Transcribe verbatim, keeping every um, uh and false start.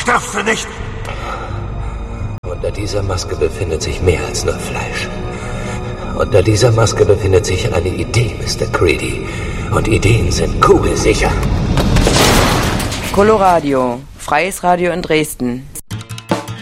Stirbst du nicht? Unter dieser Maske befindet sich mehr als nur Fleisch. Unter dieser Maske befindet sich eine Idee, Mister Creedy. Und Ideen sind kugelsicher. Coloradio, freies Radio in Dresden.